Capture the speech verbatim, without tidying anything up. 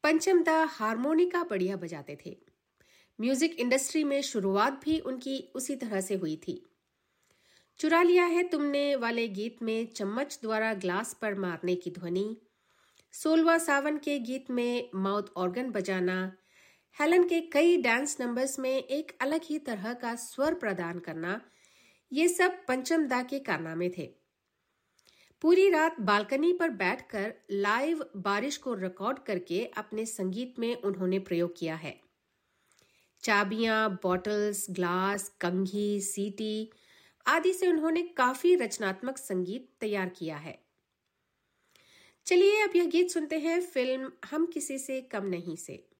पंचम दा हारमोनिका बढ़िया बजाते थे। म्यूजिक इंडस्ट्री में शुरुआत भी उनकी उसी तरह से हुई थी। चुरा लिया है तुमने वाले गीत में चम्मच द्वारा ग्लास पर मारने की ध्वनि, सोलवा सावन के गीत में माउथ ऑर्गन बजाना, हेलन के कई डांस नंबर्स में एक अलग ही तरह का स्वर प्रदान करना, ये सब पंचम दा के कारनामे थे। पूरी रात बालकनी पर बैठकर लाइव बारिश को रिकॉर्ड करके अपने संगीत में उन्होंने प्रयोग किया है। चाबियां, बॉटल्स, ग्लास, कंघी, सीटी आदि से उन्होंने काफी रचनात्मक संगीत तैयार किया है। चलिए अब यह गीत सुनते हैं फिल्म हम किसी से कम नहीं से।